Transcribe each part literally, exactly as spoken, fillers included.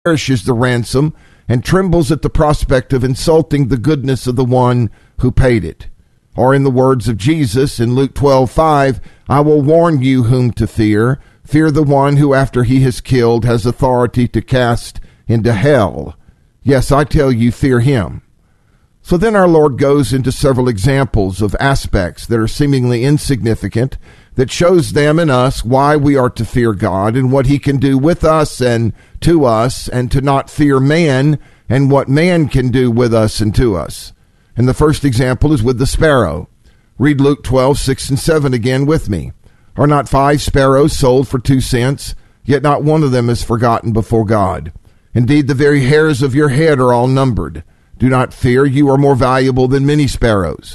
perishes the ransom and trembles at the prospect of insulting the goodness of the one who paid it. Or in the words of Jesus in Luke twelve five, I will warn you whom to fear. Fear the one who after he has killed has authority to cast into hell. Yes, I tell you, fear him. So then our Lord goes into several examples of aspects that are seemingly insignificant that shows them and us why we are to fear God and what he can do with us and to us, and to not fear man and what man can do with us and to us. And the first example is with the sparrow. Read Luke twelve six and seven again with me. Are not five sparrows sold for two cents? Yet not one of them is forgotten before God. Indeed, the very hairs of your head are all numbered. Do not fear, you are more valuable than many sparrows.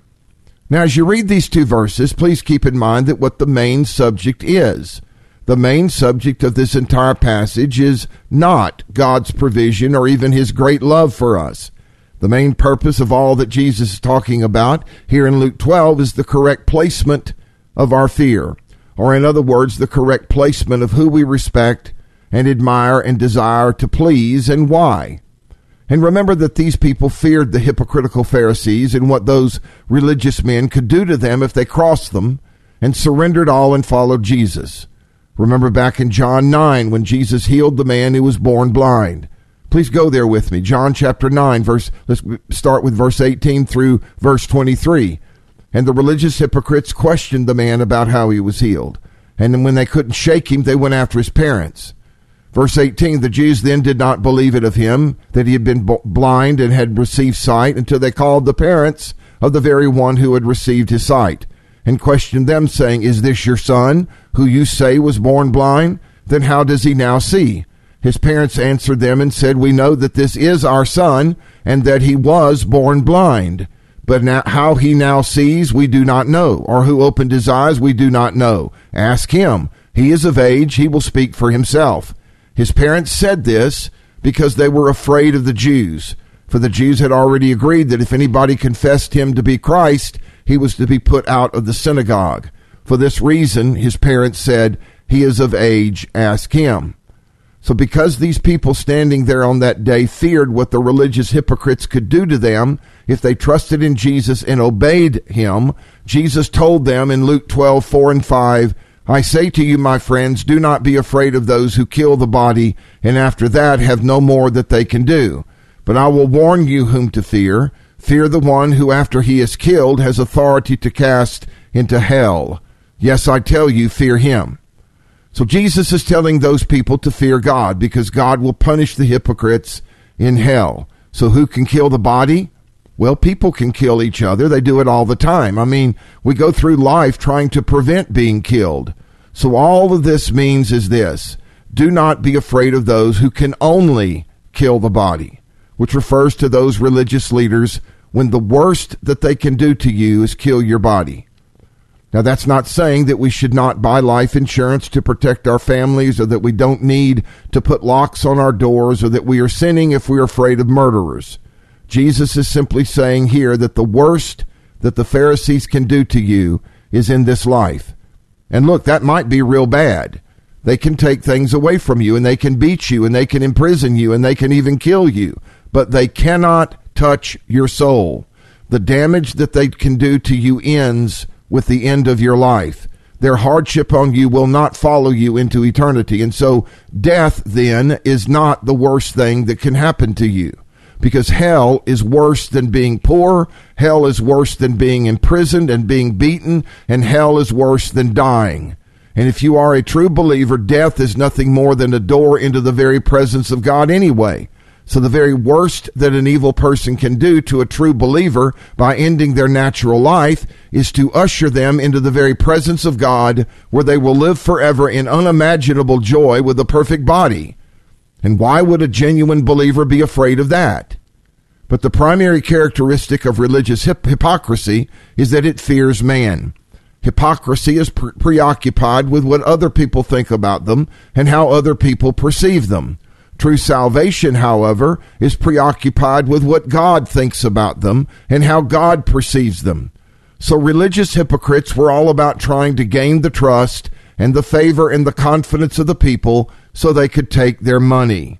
Now, as you read these two verses, please keep in mind that what the main subject is. The main subject of this entire passage is not God's provision or even his great love for us. The main purpose of all that Jesus is talking about here in Luke twelve is the correct placement of our fear, or in other words, the correct placement of who we respect and admire and desire to please and why. And remember that these people feared the hypocritical Pharisees and what those religious men could do to them if they crossed them, and surrendered all and followed Jesus. Remember back in John nine when Jesus healed the man who was born blind. Please go there with me. John chapter nine, verse. Let's start with verse eighteen through verse twenty-three. And the religious hypocrites questioned the man about how he was healed. And then when they couldn't shake him, they went after his parents. Verse eighteen, the Jews then did not believe it of him, that he had been blind and had received sight, until they called the parents of the very one who had received his sight, and questioned them, saying, is this your son, who you say was born blind? Then how does he now see? His parents answered them and said, we know that this is our son, and that he was born blind. But now, how he now sees, we do not know, or who opened his eyes, we do not know. Ask him. He is of age, he will speak for himself. His parents said this because they were afraid of the Jews, for the Jews had already agreed that if anybody confessed him to be Christ, he was to be put out of the synagogue. For this reason, his parents said, he is of age, ask him. So because these people standing there on that day feared what the religious hypocrites could do to them if they trusted in Jesus and obeyed him, Jesus told them in Luke twelve four and five, I say to you, my friends, do not be afraid of those who kill the body, and after that have no more that they can do. But I will warn you whom to fear. Fear the one who after he is killed has authority to cast into hell. Yes, I tell you, fear him. So Jesus is telling those people to fear God, because God will punish the hypocrites in hell. So who can kill the body? Well, people can kill each other. They do it all the time. I mean, we go through life trying to prevent being killed. So all of this means is this: do not be afraid of those who can only kill the body, which refers to those religious leaders when the worst that they can do to you is kill your body. Now, that's not saying that we should not buy life insurance to protect our families, or that we don't need to put locks on our doors, or that we are sinning if we're afraid of murderers. Jesus is simply saying here that the worst that the Pharisees can do to you is in this life. And look, that might be real bad. They can take things away from you, and they can beat you, and they can imprison you, and they can even kill you. But they cannot touch your soul. The damage that they can do to you ends with the end of your life. Their hardship on you will not follow you into eternity. And so death then is not the worst thing that can happen to you, because hell is worse than being poor. Hell is worse than being imprisoned and being beaten, and hell is worse than dying. And if you are a true believer, death is nothing more than a door into the very presence of God anyway. So the very worst that an evil person can do to a true believer by ending their natural life is to usher them into the very presence of God, where they will live forever in unimaginable joy with a perfect body. And why would a genuine believer be afraid of that? But the primary characteristic of religious hip- hypocrisy is that it fears man. Hypocrisy is pre- preoccupied with what other people think about them and how other people perceive them. True salvation, however, is preoccupied with what God thinks about them and how God perceives them. So religious hypocrites were all about trying to gain the trust and the favor and the confidence of the people so they could take their money.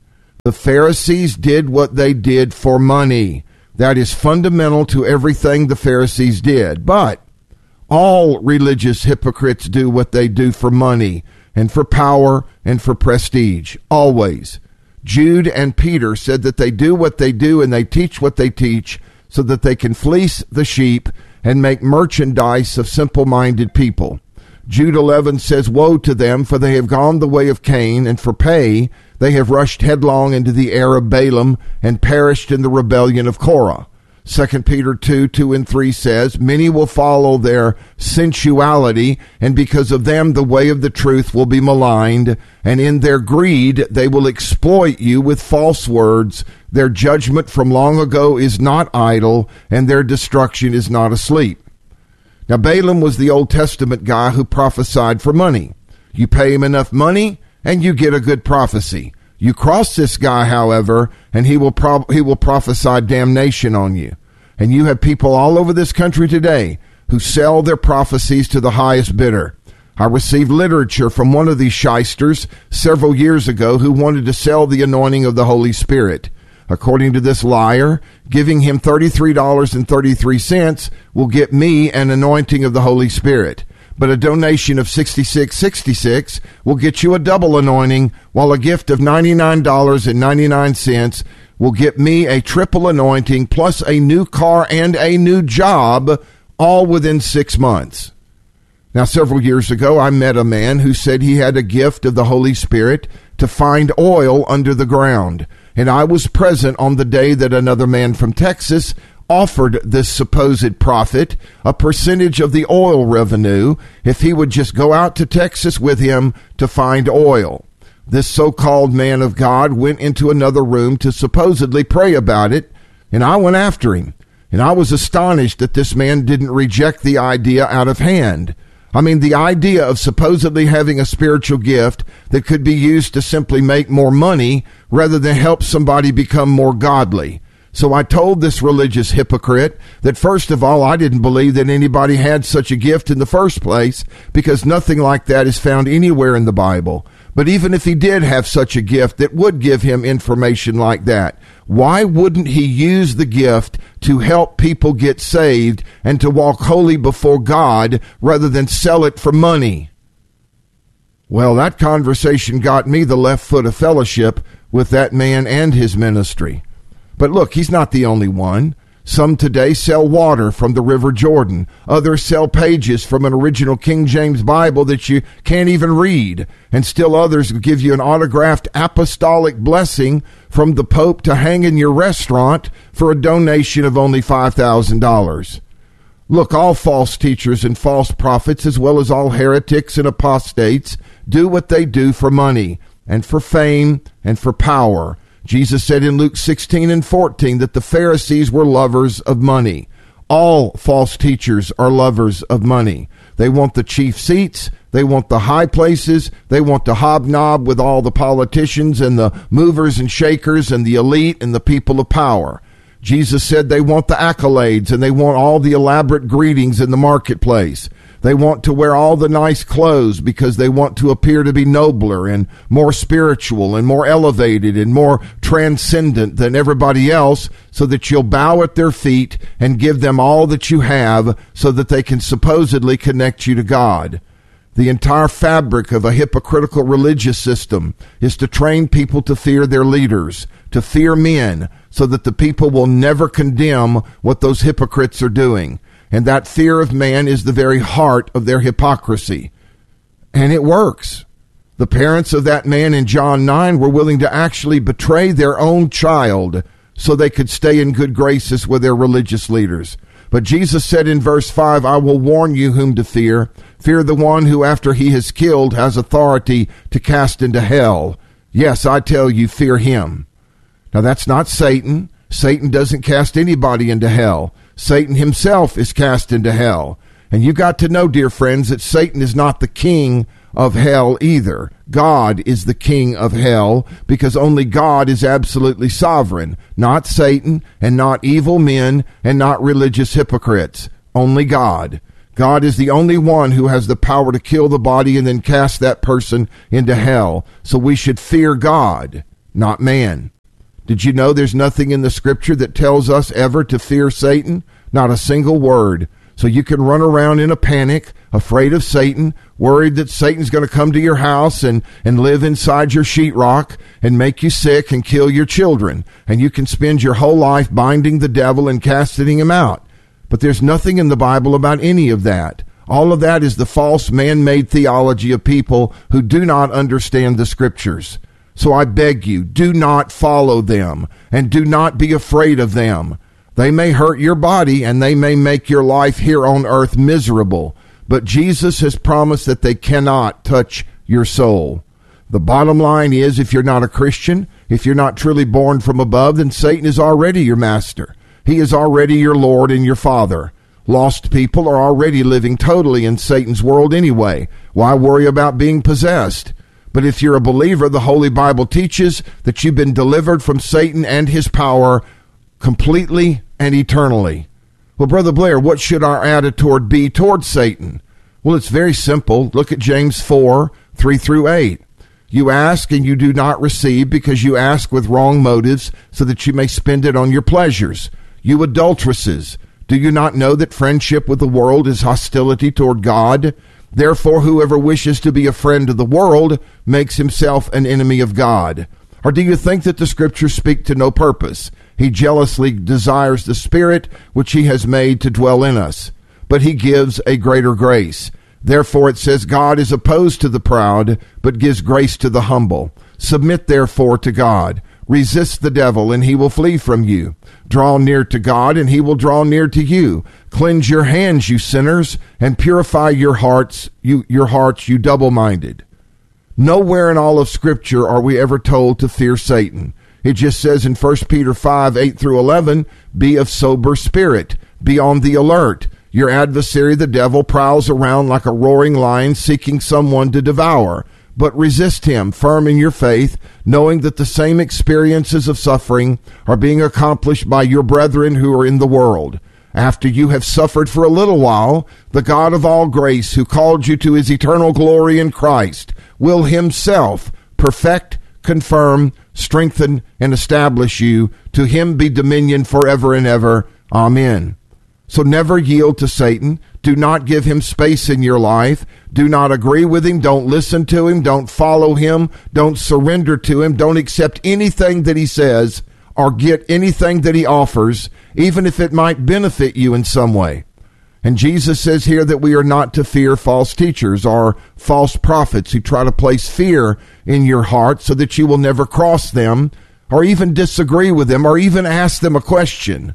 The Pharisees did what they did for money. That is fundamental to everything the Pharisees did. But all religious hypocrites do what they do for money and for power and for prestige, always. Jude and Peter said that they do what they do and they teach what they teach so that they can fleece the sheep and make merchandise of simple-minded people. Jude eleven says, "Woe to them, for they have gone the way of Cain, and for pay they have rushed headlong into the error of Balaam and perished in the rebellion of Korah." Second Peter two, two and three says, "Many will follow their sensuality, and because of them the way of the truth will be maligned, and in their greed they will exploit you with false words. Their judgment from long ago is not idle, and their destruction is not asleep." Now, Balaam was the Old Testament guy who prophesied for money. You pay him enough money, and you get a good prophecy. You cross this guy, however, and he will pro- he will prophesy damnation on you. And you have people all over this country today who sell their prophecies to the highest bidder. I received literature from one of these shysters several years ago who wanted to sell the anointing of the Holy Spirit. According to this liar, giving him thirty-three dollars and thirty-three cents will get me an anointing of the Holy Spirit. But a donation of sixty-six dollars and sixty-six cents will get you a double anointing, while a gift of ninety-nine dollars and ninety-nine cents will get me a triple anointing plus a new car and a new job, all within six months. Now, several years ago, I met a man who said he had a gift of the Holy Spirit to find oil under the ground. And I was present on the day that another man from Texas offered this supposed prophet a percentage of the oil revenue if he would just go out to Texas with him to find oil. This so-called man of God went into another room to supposedly pray about it, and I went after him. And I was astonished that this man didn't reject the idea out of hand. I mean, the idea of supposedly having a spiritual gift that could be used to simply make more money rather than help somebody become more godly. So I told this religious hypocrite that, first of all, I didn't believe that anybody had such a gift in the first place, because nothing like that is found anywhere in the Bible. But even if he did have such a gift that would give him information like that, why wouldn't he use the gift to help people get saved and to walk holy before God rather than sell it for money? Well, that conversation got me the left foot of fellowship with that man and his ministry. But look, he's not the only one. Some today sell water from the River Jordan. Others sell pages from an original King James Bible that you can't even read. And still others give you an autographed apostolic blessing from the Pope to hang in your restaurant for a donation of only five thousand dollars. Look, all false teachers and false prophets, as well as all heretics and apostates, do what they do for money and for fame and for power. Jesus said in Luke sixteen and fourteen that the Pharisees were lovers of money. All false teachers are lovers of money. They want the chief seats. They want the high places. They want to hobnob with all the politicians and the movers and shakers and the elite and the people of power. Jesus said they want the accolades and they want all the elaborate greetings in the marketplace. They want to wear all the nice clothes because they want to appear to be nobler and more spiritual and more elevated and more transcendent than everybody else, so that you'll bow at their feet and give them all that you have so that they can supposedly connect you to God. The entire fabric of a hypocritical religious system is to train people to fear their leaders, to fear men, so that the people will never condemn what those hypocrites are doing. And that fear of man is the very heart of their hypocrisy. And it works. The parents of that man in John nine were willing to actually betray their own child so they could stay in good graces with their religious leaders. But Jesus said in verse five, "I will warn you whom to fear. Fear the one who, after he has killed, has authority to cast into hell. Yes, I tell you, fear him." Now, that's not Satan. Satan doesn't cast anybody into hell. Satan himself is cast into hell. And you got to know, dear friends, that Satan is not the king of hell either. God is the king of hell, because only God is absolutely sovereign. Not Satan, and not evil men, and not religious hypocrites. Only God. God is the only one who has the power to kill the body and then cast that person into hell. So we should fear God. not man. Did you know there's nothing in the scripture that tells us ever to fear Satan? Not a single word. So you can run around in a panic, afraid of Satan, worried that Satan's going to come to your house and, and live inside your sheetrock and make you sick and kill your children. And you can spend your whole life binding the devil and casting him out. But there's nothing in the Bible about any of that. All of that is the false man-made theology of people who do not understand the scriptures. So I beg you, do not follow them and do not be afraid of them. They may hurt your body and they may make your life here on earth miserable, but Jesus has promised that they cannot touch your soul. The bottom line is, if you're not a Christian, if you're not truly born from above, then Satan is already your master. He is already your Lord and your Father. Lost people are already living totally in Satan's world anyway. Why worry about being possessed? But if you're a believer, the Holy Bible teaches that you've been delivered from Satan and his power completely and eternally. Well, Brother Blair, what should our attitude be toward Satan? Well, it's very simple. Look at James four, three through eight. You ask and you do not receive because you ask with wrong motives so that you may spend it on your pleasures. You adulteresses, do you not know that friendship with the world is hostility toward God? Therefore, whoever wishes to be a friend of the world makes himself an enemy of God. Or do you think that the scriptures speak to no purpose? He jealously desires the Spirit which he has made to dwell in us, but he gives a greater grace. Therefore it says, God is opposed to the proud, but gives grace to the humble. Submit therefore to God. Resist the devil, and he will flee from you. Draw near to God, and he will draw near to you. Cleanse your hands, you sinners, and purify your hearts, you your hearts, you double-minded. Nowhere in all of Scripture are we ever told to fear Satan. It just says in First Peter five, eight through eleven, be of sober spirit, be on the alert. Your adversary, the devil, prowls around like a roaring lion seeking someone to devour. But resist him, firm in your faith, knowing that the same experiences of suffering are being accomplished by your brethren who are in the world. After you have suffered for a little while, the God of all grace, who called you to his eternal glory in Christ, will himself perfect, confirm, strengthen, and establish you. To him be dominion forever and ever. Amen. So never yield to Satan. Do not give him space in your life. Do not agree with him. Don't listen to him. Don't follow him. Don't surrender to him. Don't accept anything that he says or get anything that he offers, even if it might benefit you in some way. And Jesus says here that we are not to fear false teachers or false prophets who try to place fear in your heart so that you will never cross them or even disagree with them or even ask them a question.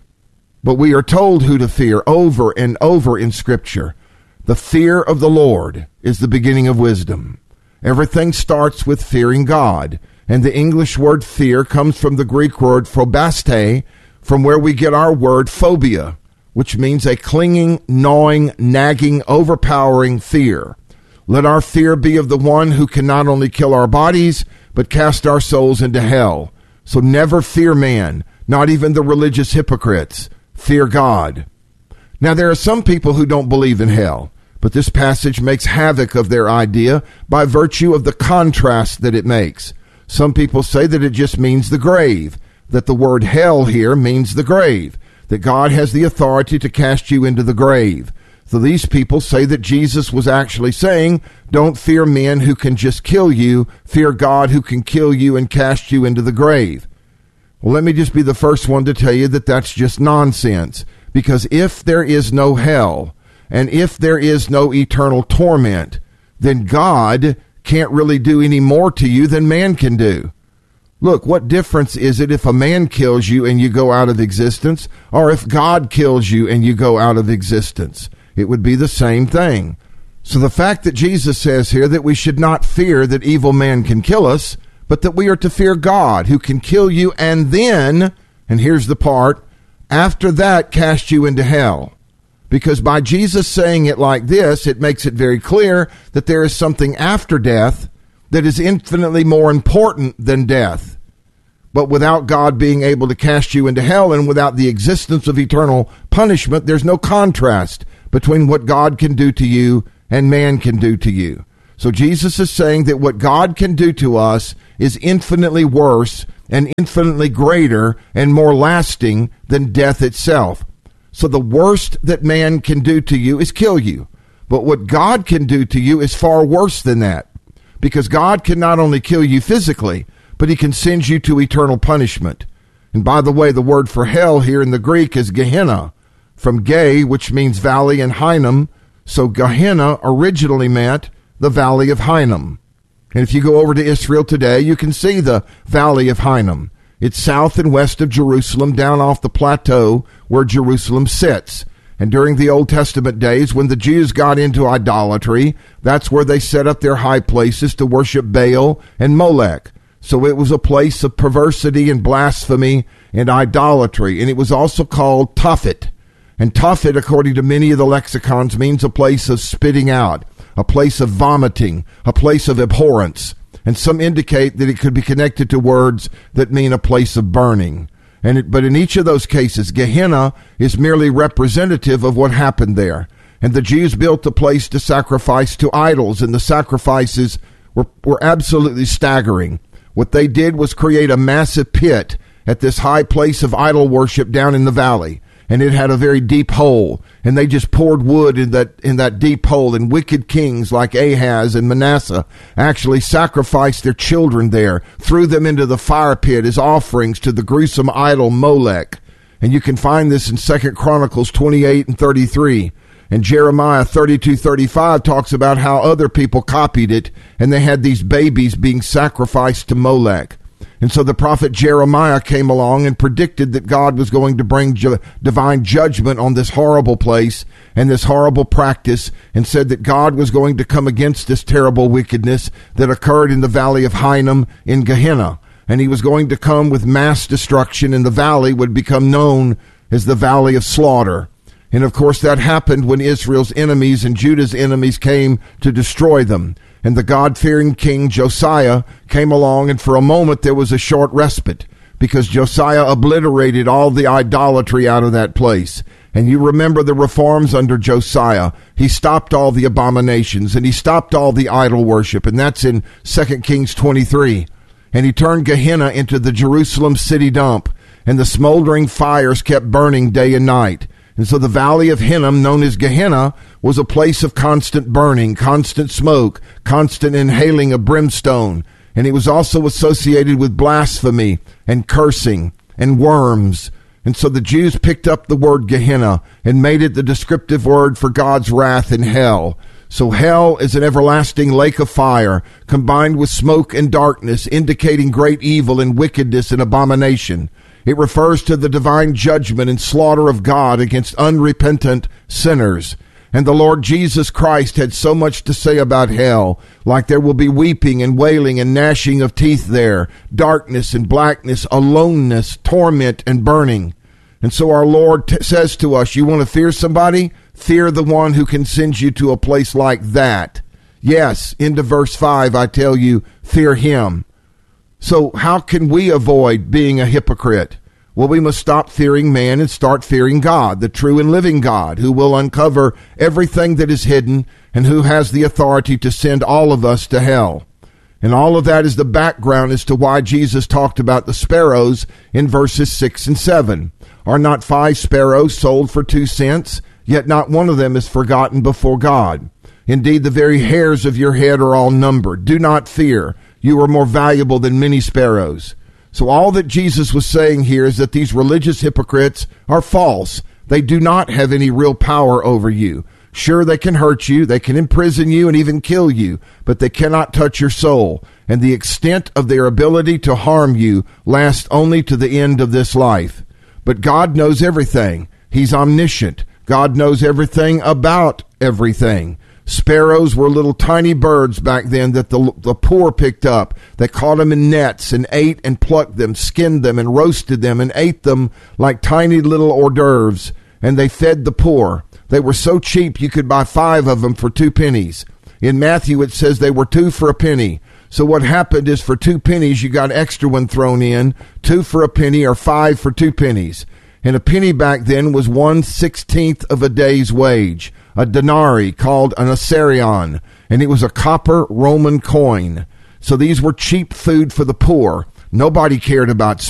But we are told who to fear over and over in Scripture. The fear of the Lord is the beginning of wisdom. Everything starts with fearing God. And the English word fear comes from the Greek word phobaste, from where we get our word phobia, which means a clinging, gnawing, nagging, overpowering fear. Let our fear be of the one who can not only kill our bodies, but cast our souls into hell. So never fear man, not even the religious hypocrites. Fear God. Now, there are some people who don't believe in hell, but this passage makes havoc of their idea by virtue of the contrast that it makes. Some people say that it just means the grave, that the word hell here means the grave, that God has the authority to cast you into the grave. So these people say that Jesus was actually saying, don't fear men who can just kill you, fear God who can kill you and cast you into the grave. Well, let me just be the first one to tell you that that's just nonsense, because if there is no hell, and if there is no eternal torment, then God can't really do any more to you than man can do. Look, what difference is it if a man kills you and you go out of existence, or if God kills you and you go out of existence? It would be the same thing. So the fact that Jesus says here that we should not fear that evil man can kill us, but that we are to fear God who can kill you and then, and here's the part, after that cast you into hell. Because by Jesus saying it like this, it makes it very clear that there is something after death that is infinitely more important than death. But without God being able to cast you into hell and without the existence of eternal punishment, there's no contrast between what God can do to you and man can do to you. So Jesus is saying that what God can do to us is infinitely worse and infinitely greater and more lasting than death itself. So the worst that man can do to you is kill you. But what God can do to you is far worse than that. Because God can not only kill you physically, but he can send you to eternal punishment. And by the way, the word for hell here in the Greek is Gehenna, from Ge, which means valley, and Hinnom. So Gehenna originally meant the valley of Hinnom. And if you go over to Israel today, you can see the valley of Hinnom. It's south and west of Jerusalem, down off the plateau where Jerusalem sits. And during the Old Testament days, when the Jews got into idolatry, that's where they set up their high places to worship Baal and Molech. So it was a place of perversity and blasphemy and idolatry. And it was also called Tophet. And Tophet, according to many of the lexicons, means a place of spitting out, a place of vomiting, a place of abhorrence. And some indicate that it could be connected to words that mean a place of burning. And it, but in each of those cases, Gehenna is merely representative of what happened there. And the Jews built a place to sacrifice to idols, and the sacrifices were, were absolutely staggering. What they did was create a massive pit at this high place of idol worship down in the valley. And it had a very deep hole, and they just poured wood in that in that deep hole, and wicked kings like Ahaz and Manasseh actually sacrificed their children there, threw them into the fire pit as offerings to the gruesome idol Molech. And you can find this in Second Chronicles twenty-eight and thirty-three. And Jeremiah thirty-two thirty-five talks about how other people copied it, and they had these babies being sacrificed to Molech. And so the prophet Jeremiah came along and predicted that God was going to bring ju- divine judgment on this horrible place and this horrible practice, and said that God was going to come against this terrible wickedness that occurred in the valley of Hinnom in Gehenna. And he was going to come with mass destruction, and the valley would become known as the Valley of Slaughter. And of course that happened when Israel's enemies and Judah's enemies came to destroy them. And the God-fearing king Josiah came along, and for a moment there was a short respite, because Josiah obliterated all the idolatry out of that place. And you remember the reforms under Josiah. He stopped all the abominations, and he stopped all the idol worship, and that's in Second Kings twenty-three. And he turned Gehenna into the Jerusalem city dump, and the smoldering fires kept burning day and night. And so the valley of Hinnom, known as Gehenna, was a place of constant burning, constant smoke, constant inhaling of brimstone. And it was also associated with blasphemy and cursing and worms. And so the Jews picked up the word Gehenna and made it the descriptive word for God's wrath in hell. So hell is an everlasting lake of fire, combined with smoke and darkness, indicating great evil and wickedness and abomination. It refers to the divine judgment and slaughter of God against unrepentant sinners. And the Lord Jesus Christ had so much to say about hell, like there will be weeping and wailing and gnashing of teeth there, darkness and blackness, aloneness, torment and burning. And so our Lord t- says to us, you want to fear somebody? Fear the one who can send you to a place like that. Yes, into verse five, I tell you, fear him. So how can we avoid being a hypocrite? Well, we must stop fearing man and start fearing God, the true and living God, who will uncover everything that is hidden and who has the authority to send all of us to hell. And all of that is the background as to why Jesus talked about the sparrows in verses six and seven. Are not five sparrows sold for two cents? Yet not one of them is forgotten before God. Indeed, the very hairs of your head are all numbered. Do not fear. You are more valuable than many sparrows. So all that Jesus was saying here is that these religious hypocrites are false. They do not have any real power over you. Sure, they can hurt you, they can imprison you, and even kill you, but they cannot touch your soul. And the extent of their ability to harm you lasts only to the end of this life. But God knows everything. He's omniscient. God knows everything about everything. Sparrows were little tiny birds back then that the, the poor picked up. They caught them in nets and ate and plucked them, skinned them and roasted them and ate them like tiny little hors d'oeuvres. And they fed the poor. They were so cheap you could buy five of them for two pennies. In Matthew it says they were two for a penny. So what happened is for two pennies you got an extra one thrown in, two for a penny or five for two pennies. And a penny back then was one sixteenth of a day's wage. A denarii called an assarion. and it was a copper Roman coin. So these were cheap food for the poor. Nobody cared about